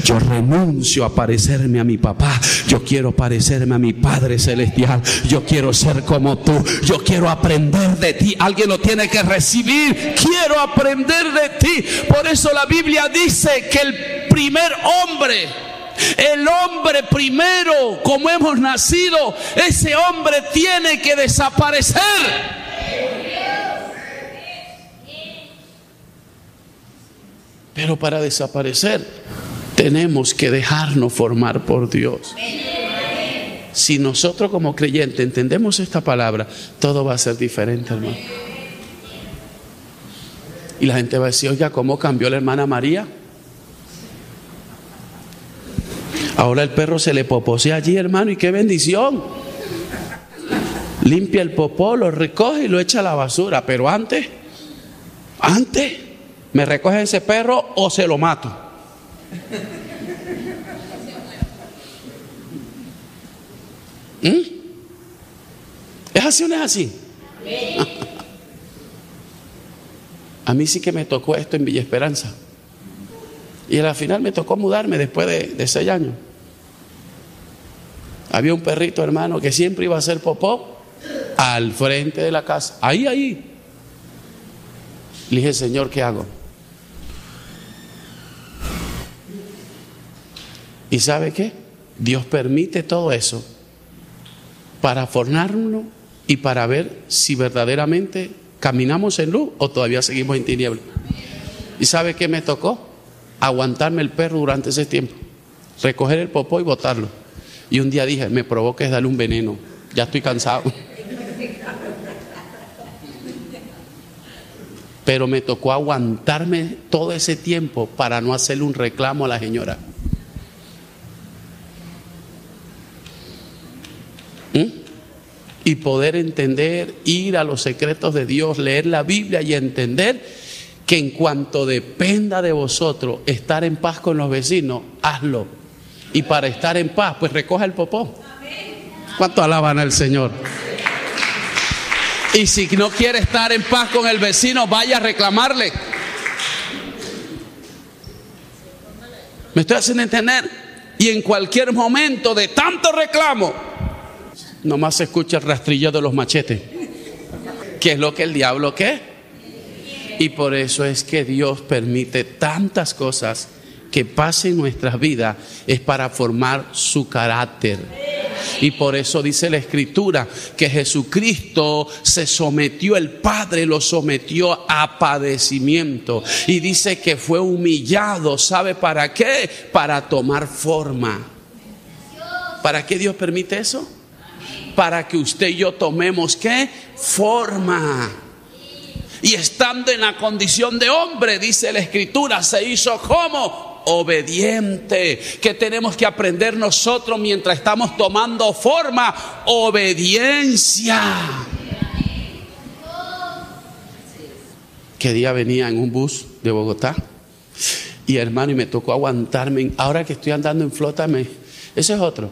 Yo renuncio a parecerme a mi papá. Yo quiero parecerme a mi Padre Celestial. Yo quiero ser como tú. Yo quiero aprender de ti. Alguien lo tiene que recibir. Quiero aprender de ti. Por eso la Biblia dice que el primer hombre, el hombre primero, como hemos nacido, ese hombre tiene que desaparecer. Pero para desaparecer tenemos que dejarnos formar por Dios. Si nosotros como creyentes entendemos esta palabra, todo va a ser diferente, hermano. Y la gente va a decir: oiga, ¿cómo cambió la hermana María? Ahora el perro se le poposea allí, hermano, y qué bendición. Limpia el popó, lo recoge y lo echa a la basura. Pero antes, ¿me recoge ese perro o se lo mato? ¿Es así o no es así? A mí sí que me tocó esto en Villa Esperanza. Y al final me tocó mudarme después de 6 años. Había un perrito, hermano, que siempre iba a hacer popó al frente de la casa. Ahí. Le dije: Señor, ¿qué hago? ¿Y sabe qué? Dios permite todo eso para formarnos y para ver si verdaderamente caminamos en luz o todavía seguimos en tinieblas. ¿Y sabe qué me tocó? Aguantarme el perro durante ese tiempo, recoger el popó y botarlo. Y un día dije: me provoca es darle un veneno, ya estoy cansado. Pero me tocó aguantarme todo ese tiempo para no hacerle un reclamo a la señora. Y poder entender, ir a los secretos de Dios, leer la Biblia y entender que en cuanto dependa de vosotros estar en paz con los vecinos, hazlo. Y para estar en paz, pues recoja el popó. ¿Cuánto alaban al Señor? Y si no quiere estar en paz con el vecino, vaya a reclamarle. ¿Me estoy haciendo entender? Y en cualquier momento de tanto reclamo, nomás se escucha el rastrillo de los machetes. ¿Qué es lo que el diablo qué? Y por eso es que Dios permite tantas cosas que pasen en nuestras vidas. Es para formar su carácter. Y por eso dice la Escritura que Jesucristo se sometió, el Padre lo sometió a padecimiento. Y dice que fue humillado. ¿Sabe para qué? Para tomar forma. ¿Para qué Dios permite eso? Para que usted y yo tomemos ¿qué? Forma. Y estando en la condición de hombre, dice la Escritura, se hizo como obediente. ¿Qué tenemos que aprender nosotros mientras estamos tomando forma? Obediencia. ¿Qué día venía en un bus de Bogotá? Y hermano, y me tocó aguantarme. Ahora que estoy andando en flota, ese es otro.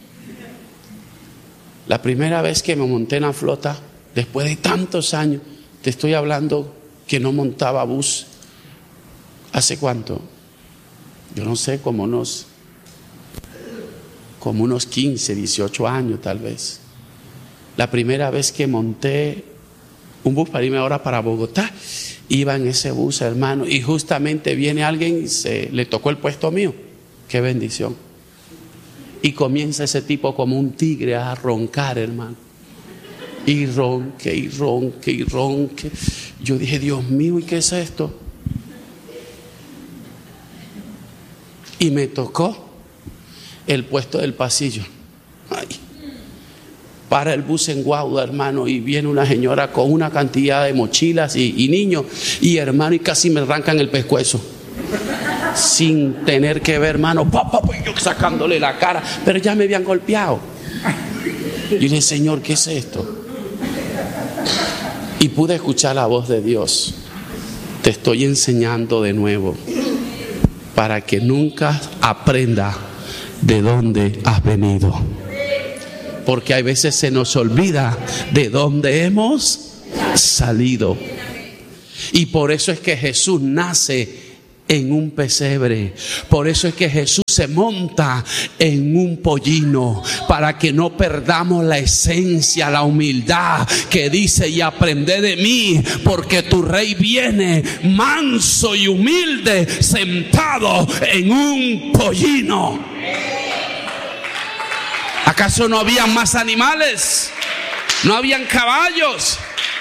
La primera vez que me monté en la flota, después de tantos años, te estoy hablando que no montaba bus. ¿Hace cuánto? Yo no sé, como unos 15, 18 años tal vez. La primera vez que monté un bus para irme ahora para Bogotá, iba en ese bus, hermano, y justamente viene alguien y le tocó el puesto mío. ¡Qué bendición! Y comienza ese tipo como un tigre a roncar, hermano. Y ronque, y ronque, y ronque. Yo dije: Dios mío, ¿y qué es esto? Y me tocó el puesto del pasillo. Ay. Para el bus en Guauda, hermano, y viene una señora con una cantidad de mochilas y niños. Y hermano, y casi me arrancan el pescuezo. Sin tener que ver, hermano, yo sacándole la cara, pero ya me habían golpeado. Yo dije: Señor, ¿qué es esto? Y pude escuchar la voz de Dios. Te estoy enseñando de nuevo para que nunca aprenda de dónde has venido. Porque hay veces se nos olvida de dónde hemos salido. Y por eso es que Jesús nace en un pesebre. Por eso es que Jesús se monta en un pollino, para que no perdamos la esencia, la humildad que dice: y aprended de mí, porque tu rey viene manso y humilde, sentado en un pollino. ¿Acaso no habían más animales? ¿No habían caballos?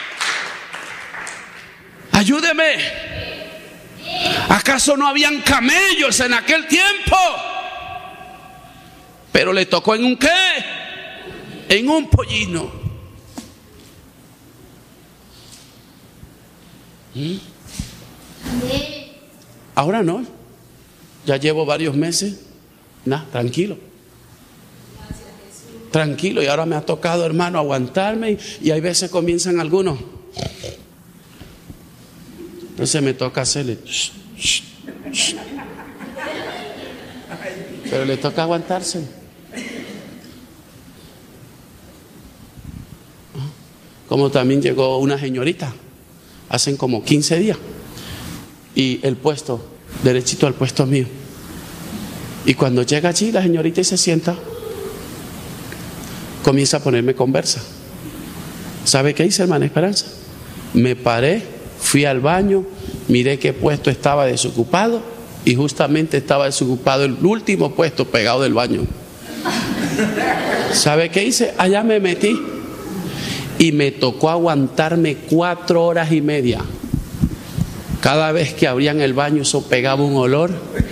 Ayúdeme. ¿Acaso no habían camellos en aquel tiempo? Pero le tocó en un ¿qué? En un pollino. Ahora no. Ya llevo varios meses. Tranquilo. Tranquilo. Y ahora me ha tocado, hermano, aguantarme. Y hay veces comienzan algunos. Entonces me toca hacerle. Pero le toca aguantarse. Como también llegó una señorita hace como 15 días. Y el puesto, derechito al puesto mío. Y cuando llega allí la señorita y se sienta, comienza a ponerme conversa. ¿Sabe qué hice, hermana Esperanza? Me paré, fui al baño, miré qué puesto estaba desocupado y justamente estaba desocupado el último puesto pegado del baño. ¿Sabe qué hice? Allá me metí y me tocó aguantarme 4 horas y media. Cada vez que abrían el baño eso pegaba un olor.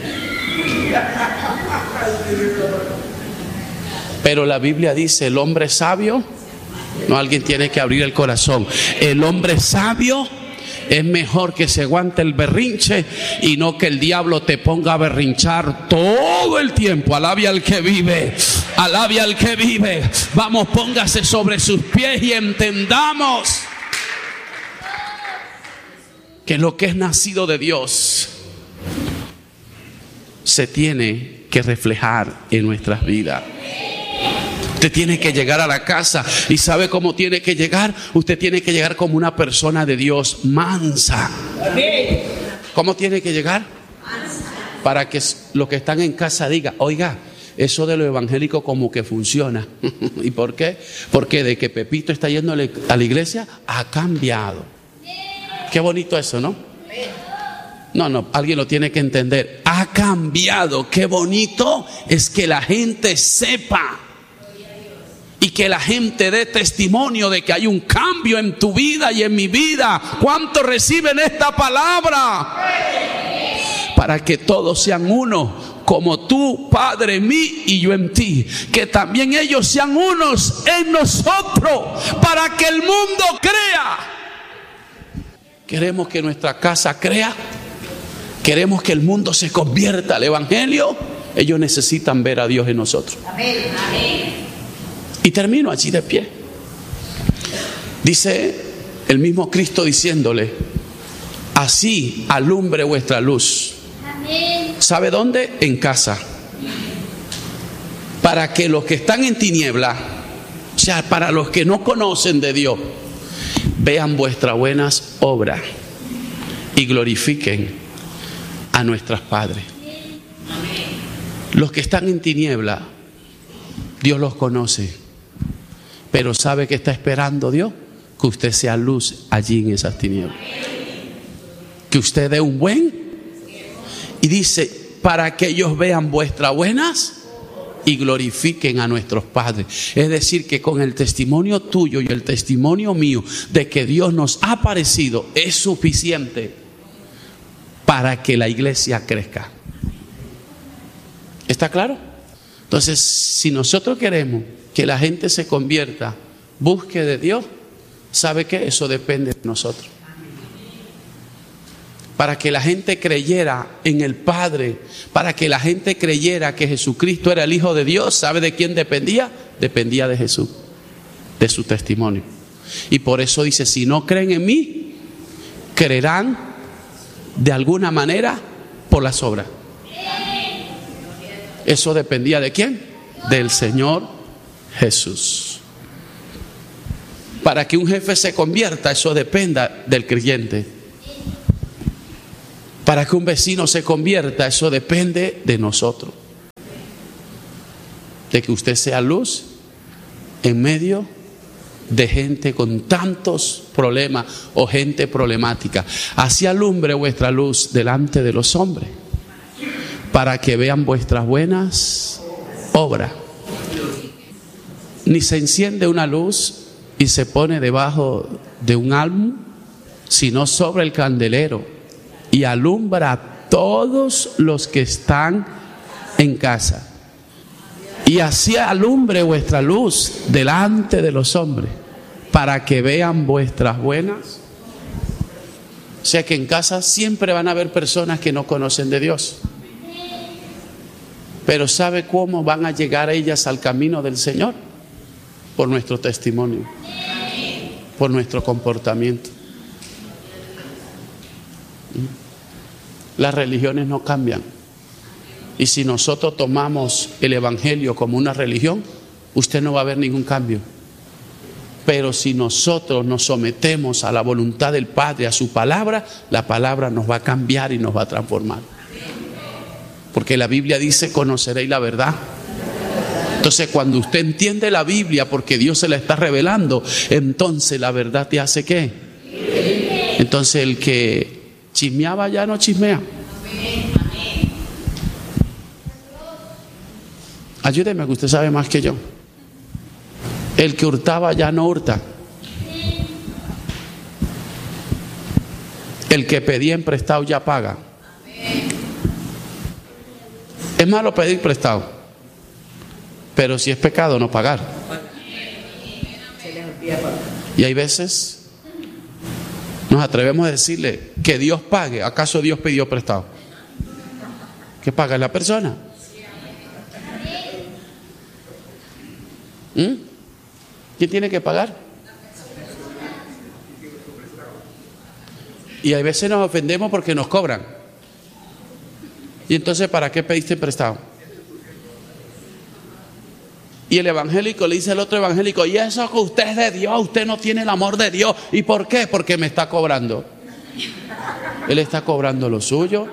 Pero la Biblia dice: el hombre sabio, no, alguien tiene que abrir el corazón. El hombre sabio es mejor que se aguante el berrinche y no que el diablo te ponga a berrinchar todo el tiempo. Alabe al que vive, alabe al que vive. Vamos, póngase sobre sus pies y entendamos que lo que es nacido de Dios se tiene que reflejar en nuestras vidas. Usted tiene que llegar a la casa. ¿Y sabe cómo tiene que llegar? Usted tiene que llegar como una persona de Dios, mansa. ¿Cómo tiene que llegar? Para que los que están en casa digan: oiga, eso de lo evangélico como que funciona. ¿Y por qué? Porque de que Pepito está yendo a la iglesia ha cambiado. Qué bonito eso, ¿no? No, alguien lo tiene que entender. Ha cambiado. Qué bonito es que la gente sepa y que la gente dé testimonio de que hay un cambio en tu vida y en mi vida. ¿Cuántos reciben esta palabra? Para que todos sean uno, como tú, Padre, en mí y yo en ti. Que también ellos sean unos en nosotros, para que el mundo crea. Queremos que nuestra casa crea. Queremos que el mundo se convierta al evangelio. Ellos necesitan ver a Dios en nosotros. Amén. Amén. Y termino allí de pie. Dice el mismo Cristo diciéndole: así alumbre vuestra luz. Amén. ¿Sabe dónde? En casa. Para que los que están en tiniebla, o sea, para los que no conocen de Dios, vean vuestras buenas obras y glorifiquen a nuestros padres. Los que están en tiniebla, Dios los conoce. Pero ¿sabe qué está esperando Dios? Que usted sea luz allí en esas tinieblas. Que usted dé un buen. Y dice: para que ellos vean vuestras buenas y glorifiquen a nuestros padres. Es decir, que con el testimonio tuyo y el testimonio mío de que Dios nos ha aparecido es suficiente para que la iglesia crezca. ¿Está claro? Entonces, si nosotros queremos que la gente se convierta, busque de Dios, ¿sabe qué? Eso depende de nosotros. Para que la gente creyera en el Padre, para que la gente creyera que Jesucristo era el Hijo de Dios, ¿sabe de quién dependía? Dependía de Jesús, de su testimonio. Y por eso dice: si no creen en mí, creerán de alguna manera por las obras. Eso dependía ¿de quién? Del Señor Jesús. Para que un jefe se convierta, eso dependa del creyente. Para que un vecino se convierta, eso depende de nosotros. De que usted sea luz en medio de gente con tantos problemas o gente problemática. Así alumbre vuestra luz delante de los hombres, para que vean vuestras buenas obras. Ni se enciende una luz y se pone debajo de un álbum, sino sobre el candelero, y alumbra a todos los que están en casa. Y así alumbre vuestra luz delante de los hombres, para que vean vuestras buenas. O sea que en casa siempre van a haber personas que no conocen de Dios. Pero ¿sabe cómo van a llegar ellas al camino del Señor? Por nuestro testimonio, por nuestro comportamiento. Las religiones no cambian. Y si nosotros tomamos el Evangelio como una religión, usted no va a ver ningún cambio. Pero si nosotros nos sometemos a la voluntad del Padre, a su palabra, la palabra nos va a cambiar y nos va a transformar. Porque la Biblia dice: conoceréis la verdad. Entonces, cuando usted entiende la Biblia porque Dios se la está revelando, entonces la verdad te hace ¿qué? Entonces el que chismeaba ya no chismea. Ayúdeme, que usted sabe más que yo. El que hurtaba ya no hurta. El que pedía en prestado ya paga. Es malo pedir prestado, pero si es pecado no pagar. Y hay veces nos atrevemos a decirle que Dios pague. ¿Acaso Dios pidió prestado? ¿Qué paga la persona? ¿Quién tiene que pagar? Y hay veces nos ofendemos porque nos cobran. Y entonces, ¿para qué pediste prestado? Y el evangélico le dice al otro evangélico: y eso que usted es de Dios, usted no tiene el amor de Dios. ¿Y por qué? Porque me está cobrando. Él está cobrando lo suyo.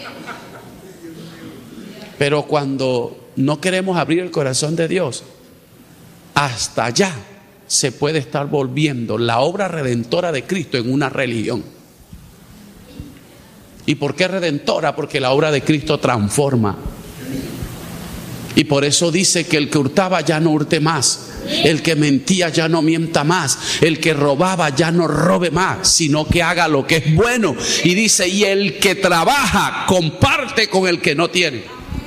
Pero cuando no queremos abrir el corazón de Dios, hasta allá se puede estar volviendo la obra redentora de Cristo en una religión. ¿Y por qué redentora? Porque la obra de Cristo transforma. Y por eso dice que el que hurtaba ya no hurte más, el que mentía ya no mienta más, el que robaba ya no robe más, sino que haga lo que es bueno. Y dice: y el que trabaja comparte con el que no tiene.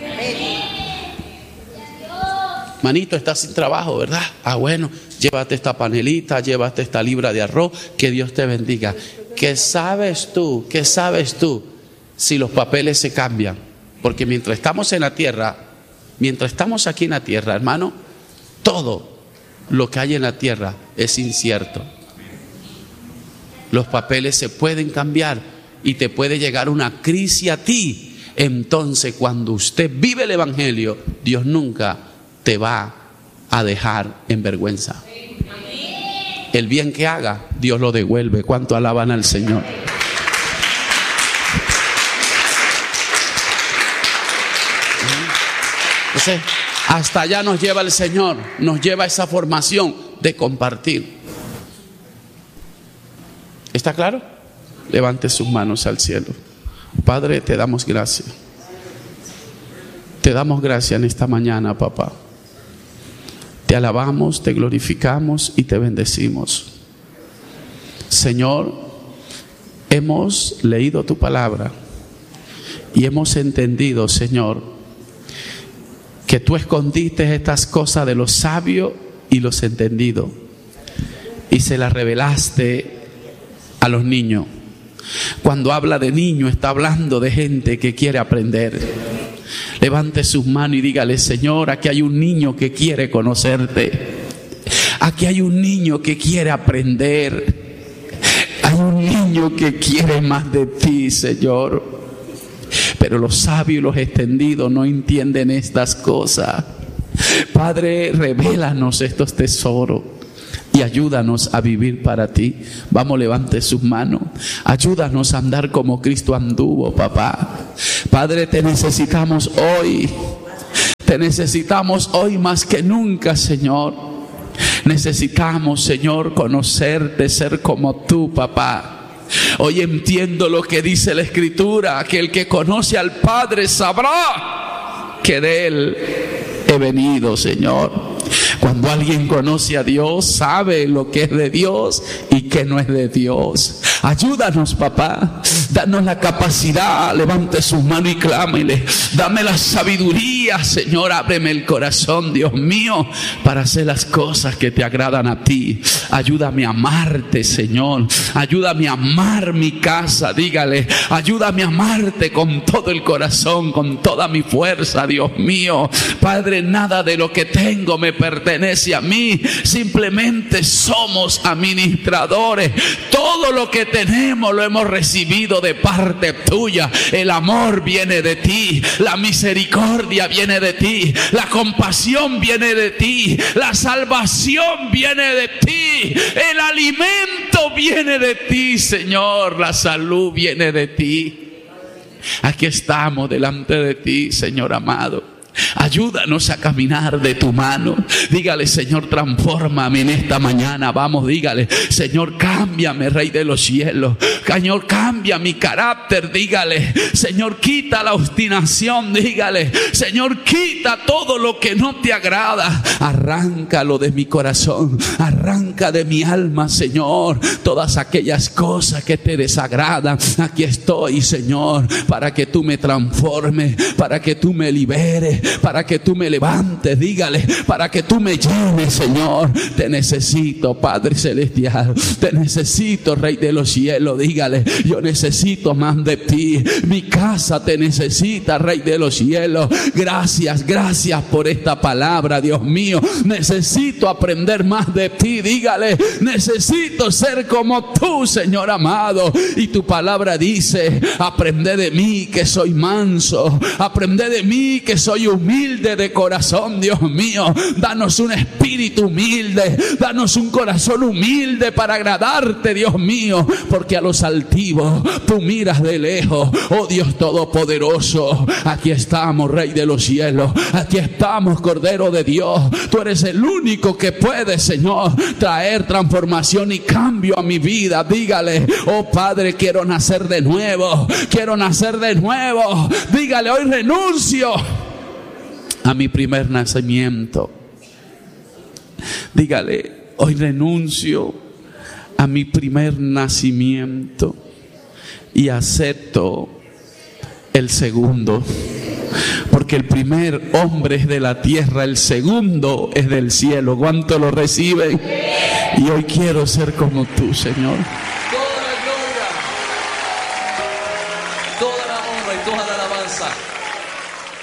Manito, estás sin trabajo, ¿verdad? Ah, bueno, llévate esta panelita, llévate esta libra de arroz, que Dios te bendiga. ¿Qué sabes tú? ¿Qué sabes tú si los papeles se cambian? Porque mientras estamos en la tierra, mientras estamos aquí en la tierra, hermano, todo lo que hay en la tierra es incierto. Los papeles se pueden cambiar y te puede llegar una crisis a ti. Entonces, cuando usted vive el evangelio, Dios nunca te va a dejar en vergüenza. El bien que haga, Dios lo devuelve. ¿Cuánto alaban al Señor? Entonces, hasta allá nos lleva el Señor, nos lleva a esa formación de compartir. ¿Está claro? Levante sus manos al cielo. Padre, te damos gracias. Te damos gracias en esta mañana, papá. Te alabamos, te glorificamos y te bendecimos. Señor, hemos leído tu palabra y hemos entendido, Señor, que tú escondiste estas cosas de los sabios y los entendidos y se las revelaste a los niños. Cuando habla de niños, está hablando de gente que quiere aprender. Levante sus manos y dígale: Señor, aquí hay un niño que quiere conocerte. Aquí hay un niño que quiere aprender. Hay un niño que quiere más de ti, Señor. Pero los sabios y los extendidos no entienden estas cosas. Padre, revélanos estos tesoros. y ayúdanos a vivir para ti. Vamos, levante sus manos. Ayúdanos a andar como Cristo anduvo, papá. Padre, te necesitamos hoy. Te necesitamos hoy más que nunca, Señor. Necesitamos, Señor, conocerte, ser como tú, papá. Hoy entiendo lo que dice la Escritura, que el que conoce al Padre sabrá que de Él he venido, Señor. Cuando alguien conoce a Dios, sabe lo que es de Dios y que no es de Dios. Ayúdanos, papá. Danos la capacidad. Levante sus manos y clámele. Dame la sabiduría, Señor. Ábreme el corazón, Dios mío, para hacer las cosas que te agradan a ti. Ayúdame a amarte, Señor. Ayúdame a amar mi casa. Dígale, ayúdame a amarte con todo el corazón, con toda mi fuerza, Dios mío. Padre, nada de lo que tengo me pertenece a mí. Simplemente somos administradores. Todo lo que tenemos lo hemos recibido de parte tuya. El amor viene de ti, la misericordia viene de ti, la compasión viene de ti, la salvación viene de ti, el alimento viene de ti, Señor, la salud viene de ti. Aquí estamos delante de ti, Señor amado. Ayúdanos a caminar de tu mano. Dígale, Señor, transfórmame en esta mañana. Vamos, dígale, Señor, cámbiame, Rey de los cielos. Señor, cambia mi carácter. Dígale, Señor, quita la obstinación. Dígale, Señor, quita todo lo que no te agrada. Arráncalo de mi corazón. Arranca de mi alma, Señor, todas aquellas cosas que te desagradan. Aquí estoy, Señor, para que tú me transformes, para que tú me liberes, para que tú me levantes. Dígale, para que tú me llenes, Señor. Te necesito, Padre celestial. Te necesito, Rey de los cielos. Dígale, yo necesito más de ti. Mi casa te necesita, Rey de los cielos. Gracias, gracias por esta palabra, Dios mío. Necesito aprender más de ti. Dígale, necesito ser como tú, Señor amado. Y tu palabra dice, aprende de mí que soy manso. Aprende de mí que soy humilde de corazón, Dios mío. Danos un espíritu humilde, danos un corazón humilde para agradarte, Dios mío, porque a los altivos tú miras de lejos. Oh Dios todopoderoso, aquí estamos, Rey de los cielos, aquí estamos, Cordero de Dios. Tú eres el único que puede, Señor, traer transformación y cambio a mi vida. Dígale, oh Padre, quiero nacer de nuevo, quiero nacer de nuevo. Dígale, hoy renuncio a mi primer nacimiento. Dígale, hoy renuncio a mi primer nacimiento y acepto el segundo. Porque el primer hombre es de la tierra, el segundo es del cielo. ¿Cuánto lo reciben? Y hoy quiero ser como tú, Señor. Toda la gloria, toda la honra y toda la alabanza